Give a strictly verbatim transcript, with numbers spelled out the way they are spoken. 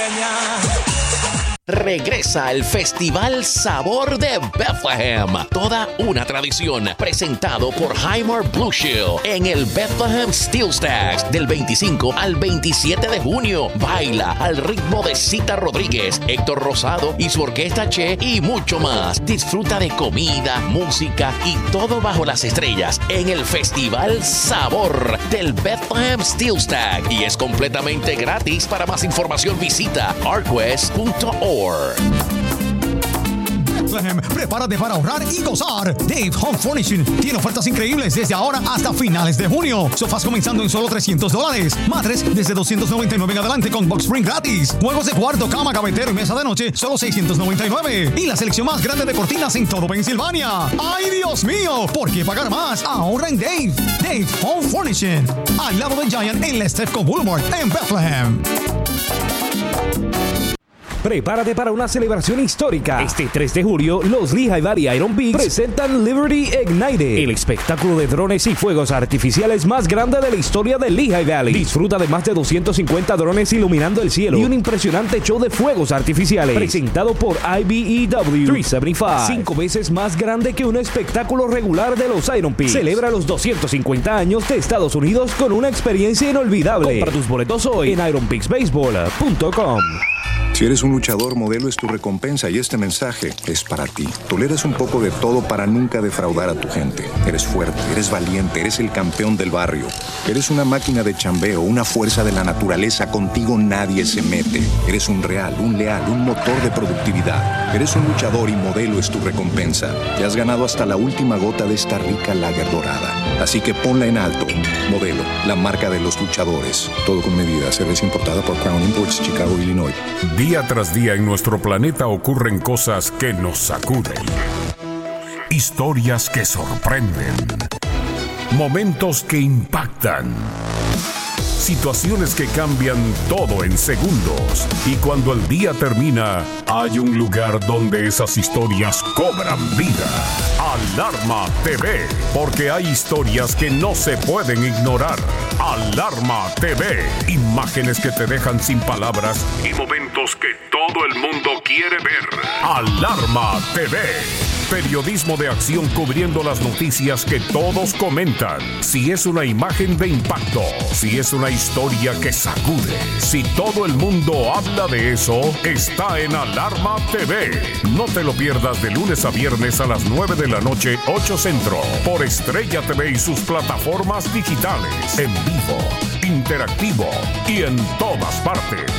Regresa el Festival Sabor de Bethlehem, toda una tradición, presentado por Highmark Blue Shield en el Bethlehem Steel Stacks del veinticinco al veintisiete de junio. Baila al ritmo de Cita Rodríguez, Héctor Rosado y su orquesta Che y mucho más. Disfruta de comida, música y todo bajo las estrellas en el Festival Sabor del Bethlehem Steel Stack y es completamente gratis. Para más información visita arquest punto org. Bethlehem, prepárate para ahorrar y gozar. Dave Home Furnishing tiene ofertas increíbles desde ahora hasta finales de junio. Sofás comenzando en solo trescientos dólares. Madres desde doscientos noventa y nueve en adelante con box spring gratis. Juegos de cuarto, cama, gavetero y mesa de noche, solo seiscientos noventa y nueve. Y la selección más grande de cortinas en todo Pensilvania. ¡Ay, Dios mío! ¿Por qué pagar más? Ahorra en Dave. Dave Home Furnishing. Al lado de Giant en la Stefco Boulevard en Bethlehem. Prepárate para una celebración histórica. Este tres de julio, los Lehigh Valley Iron Pigs presentan Liberty Ignited, el espectáculo de drones y fuegos artificiales más grande de la historia de Lehigh Valley. Disfruta de más de doscientos cincuenta drones iluminando el cielo y un impresionante show de fuegos artificiales presentado por I B E W trescientos setenta y cinco. Cinco veces más grande que un espectáculo regular de los Iron Pigs. Celebra los doscientos cincuenta años de Estados Unidos con una experiencia inolvidable. Compra tus boletos hoy en iron pigs baseball punto com. Si eres un luchador, Modelo es tu recompensa y este mensaje es para ti. Toleras un poco de todo para nunca defraudar a tu gente. Eres fuerte, eres valiente, eres el campeón del barrio. Eres una máquina de chambeo, una fuerza de la naturaleza. Contigo nadie se mete. Eres un real, un leal, un motor de productividad. Eres un luchador y Modelo es tu recompensa. Te has ganado hasta la última gota de esta rica lager dorada. Así que ponla en alto. Modelo, la marca de los luchadores. Todo con medida. Cerveza importada por Crown Imports, Chicago, Illinois. Día tras día en nuestro planeta ocurren cosas que nos sacuden. Historias que sorprenden. Momentos que impactan. Situaciones que cambian todo en segundos. Y cuando el día termina, hay un lugar donde esas historias cobran vida. Alarma T V, porque hay historias que no se pueden ignorar. Alarma T V, imágenes que te dejan sin palabras y momentos que todo el mundo quiere ver. Alarma T V, periodismo de acción cubriendo las noticias que todos comentan. Si es una imagen de impacto, si es una historia que sacude, si todo el mundo habla de eso, está en Alarma T V. No te lo pierdas de lunes a viernes a las nueve de la noche, ocho Centro, por Estrella T V y sus plataformas digitales, en vivo, interactivo y en todas partes.